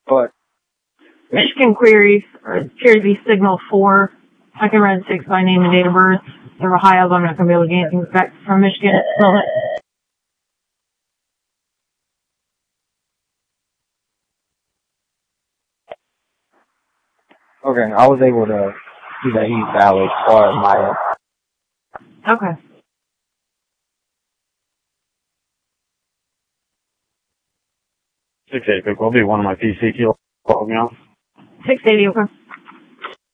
But Michigan queries appear to be signal 4. I can run 6 by name and date of birth. They're Ohio, but I'm not going to be able to get anything back from Michigan. okay, I was able to see that he's valid as far as my end. Okay. 680, will be one of my PC. Can you log me off? 680, okay.